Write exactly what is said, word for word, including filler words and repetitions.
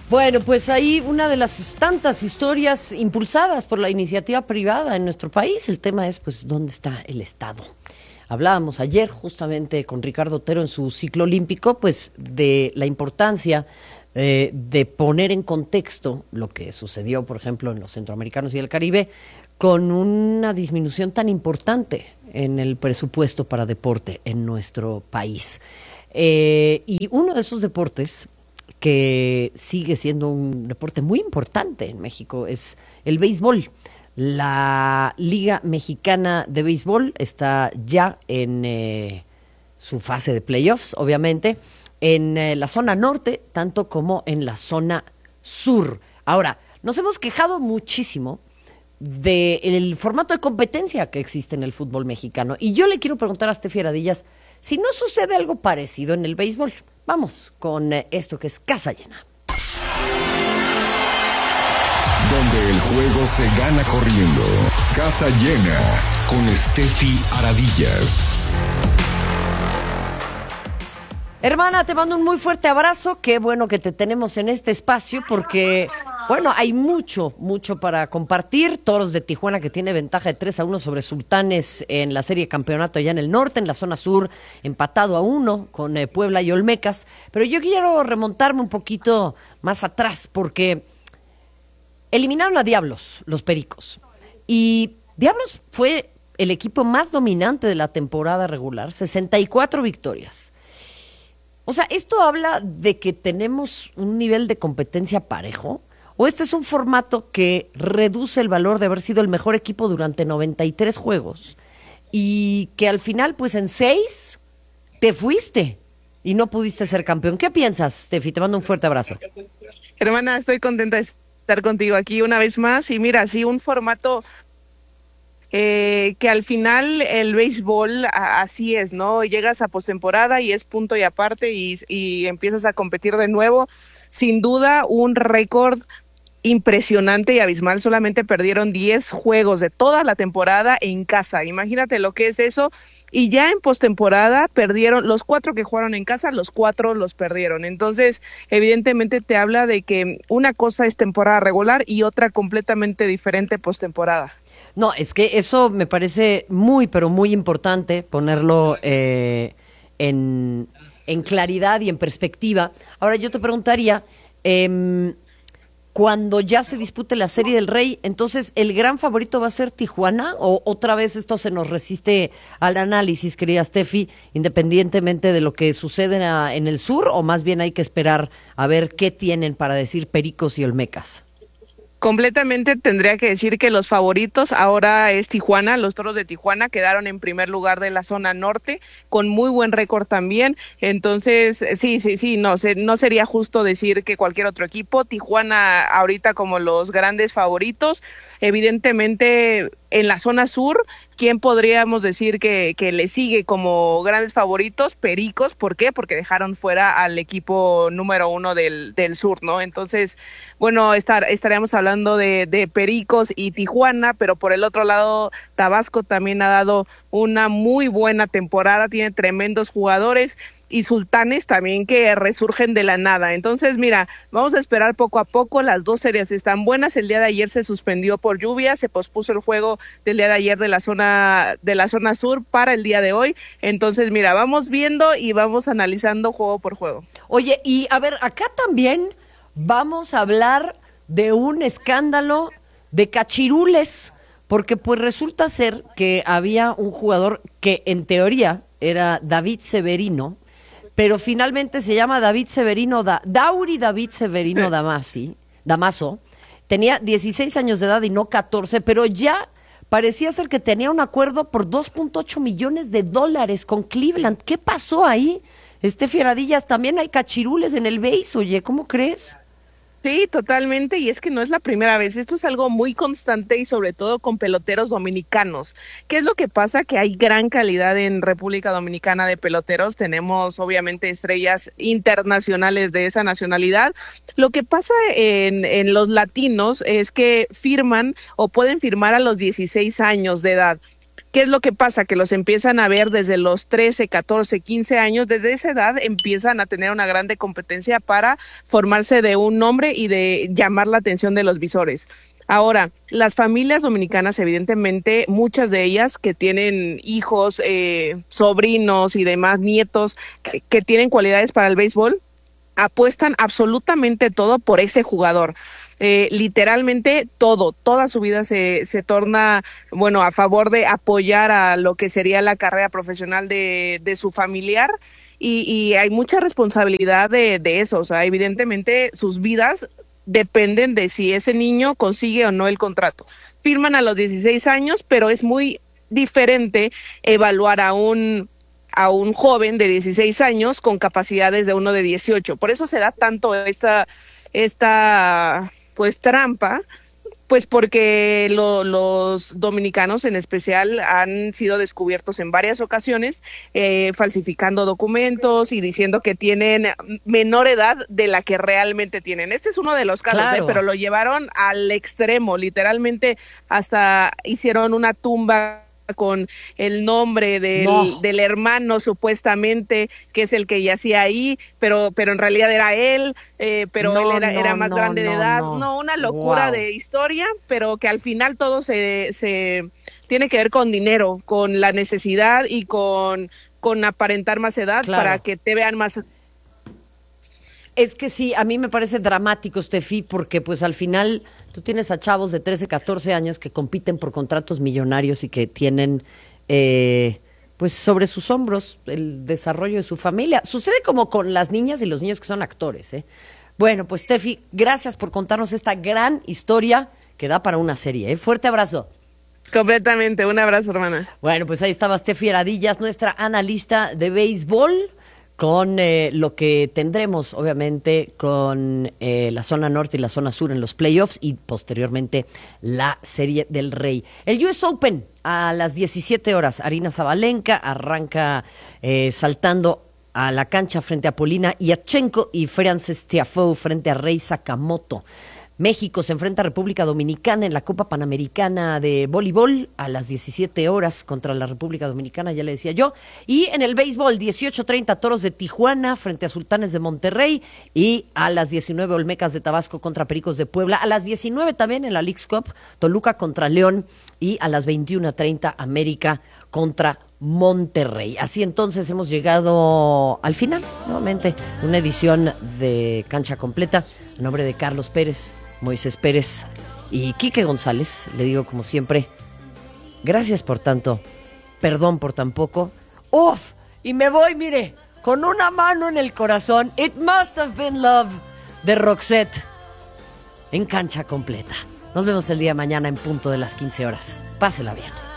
Bueno, pues ahí una de las tantas historias impulsadas por la iniciativa privada en nuestro país. El tema es, pues, ¿dónde está el Estado? Hablábamos ayer justamente con Ricardo Otero en su ciclo olímpico, pues, de la importancia eh, de poner en contexto lo que sucedió, por ejemplo, en los centroamericanos y el Caribe, con una disminución tan importante en el presupuesto para deporte en nuestro país. Eh, y uno de esos deportes que sigue siendo un deporte muy importante en México es el béisbol. La Liga Mexicana de Béisbol está ya en eh, su fase de playoffs, obviamente, en eh, la zona norte, tanto como en la zona sur. Ahora, nos hemos quejado muchísimo del formato de competencia que existe en el fútbol mexicano. Y yo le quiero preguntar a Steffi Aradillas si no sucede algo parecido en el béisbol. Vamos con eh, esto que es Casa Llena. Donde el juego se gana corriendo. Casa Llena con Steffi Aradillas. Hermana, te mando un muy fuerte abrazo. Qué bueno que te tenemos en este espacio porque, bueno, hay mucho, mucho para compartir. Toros de Tijuana que tiene ventaja de tres a uno sobre Sultanes en la serie de campeonato allá en el norte, en la zona sur, empatado a uno con eh, Puebla y Olmecas. Pero yo quiero remontarme un poquito más atrás porque eliminaron a Diablos, los Pericos. Y Diablos fue el equipo más dominante de la temporada regular, sesenta y cuatro victorias. O sea, ¿esto habla de que tenemos un nivel de competencia parejo? ¿O este es un formato que reduce el valor de haber sido el mejor equipo durante noventa y tres juegos y que al final, pues en seis, te fuiste y no pudiste ser campeón? ¿Qué piensas, Steffi? Te mando un fuerte abrazo. Hermana, estoy contenta de estar contigo aquí una vez más. Y mira, sí, un formato Eh, que al final el béisbol a, así es, ¿no? Llegas a postemporada y es punto y aparte y, y empiezas a competir de nuevo. Sin duda, un récord impresionante y abismal. Solamente perdieron diez juegos de toda la temporada en casa. Imagínate lo que es eso. Y ya en postemporada perdieron los cuatro que jugaron en casa, los cuatro los perdieron. Entonces, evidentemente te habla de que una cosa es temporada regular y otra completamente diferente postemporada. No, es que eso me parece muy, pero muy importante ponerlo eh, en, en claridad y en perspectiva. Ahora yo te preguntaría, eh, cuando ya se dispute la Serie del Rey, entonces, ¿el gran favorito va a ser Tijuana? ¿O otra vez esto se nos resiste al análisis, querida Steffi, independientemente de lo que sucede en el sur? ¿O más bien hay que esperar a ver qué tienen para decir Pericos y Olmecas? Completamente tendría que decir que los favoritos ahora es Tijuana. Los Toros de Tijuana quedaron en primer lugar de la zona norte con muy buen récord también. Entonces, sí, sí, sí, no, se, no sería justo decir que cualquier otro equipo. Tijuana ahorita como los grandes favoritos. Evidentemente, en la zona sur, ¿quién podríamos decir que, que le sigue como grandes favoritos? Pericos, ¿por qué? Porque dejaron fuera al equipo número uno del, del sur, ¿no? Entonces, bueno, estar, estaríamos hablando de, de Pericos y Tijuana, pero por el otro lado, Tabasco también ha dado una muy buena temporada, tiene tremendos jugadores, y Sultanes también que resurgen de la nada. Entonces, mira, vamos a esperar poco a poco. Las dos series están buenas. El día de ayer se suspendió por lluvia, se pospuso el juego del día de ayer de la zona de la zona sur para el día de hoy. Entonces, mira, vamos viendo y vamos analizando juego por juego. Oye, y a ver, acá también vamos a hablar de un escándalo de cachirules, porque pues resulta ser que había un jugador que en teoría era David Severino, pero finalmente se llama David Severino, da, Dauri David Severino Damasi, Damaso. Tenía dieciséis años de edad y no catorce, pero ya parecía ser que tenía un acuerdo por dos punto ocho millones de dólares con Cleveland. ¿Qué pasó ahí? Steffi Aradillas, también hay cachirules en el béis, oye, ¿cómo crees? Sí, totalmente, y es que no es la primera vez, esto es algo muy constante y sobre todo con peloteros dominicanos. ¿Qué es lo que pasa? Que hay gran calidad en República Dominicana de peloteros, tenemos obviamente estrellas internacionales de esa nacionalidad. Lo que pasa en, en los latinos es que firman o pueden firmar a los dieciséis años de edad. ¿Qué es lo que pasa? Que los empiezan a ver desde los trece, catorce, quince años. Desde esa edad empiezan a tener una grande competencia para formarse de un nombre y de llamar la atención de los visores. Ahora, las familias dominicanas, evidentemente, muchas de ellas que tienen hijos, eh, sobrinos y demás, nietos, que, que tienen cualidades para el béisbol, apuestan absolutamente todo por ese jugador. Eh, literalmente todo, toda su vida se, se torna, bueno, a favor de apoyar a lo que sería la carrera profesional de, de su familiar, y, y hay mucha responsabilidad de, de eso. O sea, evidentemente sus vidas dependen de si ese niño consigue o no el contrato. Firman a los dieciséis años, pero es muy diferente evaluar a un a un joven de dieciséis años con capacidades de uno de dieciocho. Por eso se da tanto esta esta pues trampa, pues porque lo, los dominicanos en especial han sido descubiertos en varias ocasiones eh, falsificando documentos y diciendo que tienen menor edad de la que realmente tienen. Este es uno de los casos, Claro. eh, pero lo llevaron al extremo, literalmente hasta hicieron una tumba con el nombre del, No. del hermano supuestamente, que es el que yacía ahí, pero pero en realidad era él, eh, pero No, él era, no, era más no, grande de no, edad. no. No, una locura Wow. de historia, pero que al final todo se, se tiene que ver con dinero, con la necesidad y con, con aparentar más edad, Claro. para que te vean más. Es que sí, a mí me parece dramático, Steffi, porque pues al final tú tienes a chavos de trece, catorce años que compiten por contratos millonarios y que tienen eh, pues sobre sus hombros el desarrollo de su familia. Sucede como con las niñas y los niños que son actores, ¿eh? Bueno, pues Steffi, gracias por contarnos esta gran historia que da para una serie, ¿eh? Fuerte abrazo. Completamente, un abrazo, hermana. Bueno, pues ahí estaba Steffi Aradillas, nuestra analista de béisbol, con eh, lo que tendremos, obviamente, con eh, la zona norte y la zona sur en los playoffs y posteriormente la Serie del Rey. El U S Open a las diecisiete horas. Arina Zabalenka arranca eh, saltando a la cancha frente a Polina Yatchenko y Frances Tiafoe frente a Rei Sakamoto. México se enfrenta a República Dominicana en la Copa Panamericana de Voleibol a las diecisiete horas contra la República Dominicana, ya le decía yo. Y en el béisbol, dieciocho treinta Toros de Tijuana frente a Sultanes de Monterrey. Y a las diecinueve Olmecas de Tabasco contra Pericos de Puebla. A las diecinueve también en la Leagues Cup, Toluca contra León. Y a las veintiuna treinta América contra Monterrey. Así entonces hemos llegado al final, nuevamente, de una edición de Cancha Completa. En nombre de Carlos Pérez, Moisés Pérez y Quique González, le digo como siempre, gracias por tanto, perdón por tan poco. ¡Uf! Y me voy, mire, con una mano en el corazón. It Must Have Been Love de Roxette en Cancha Completa. Nos vemos el día de mañana en punto de las quince horas. Pásela bien.